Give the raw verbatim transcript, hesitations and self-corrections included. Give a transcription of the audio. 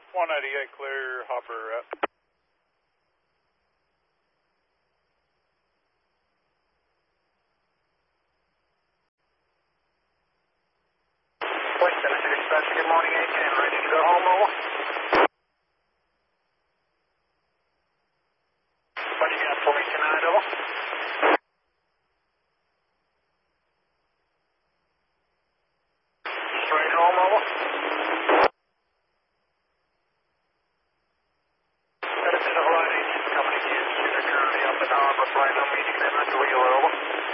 one ninety-eight clear, Hopper up. West Center City Dispatch, good morning, eight ten, ready to go home, over. What do you got for me tonight, over? Straight home, over. That is the Horizon Company, kids. You're currently up in Harbor, flight no meeting, then at the wheel, over.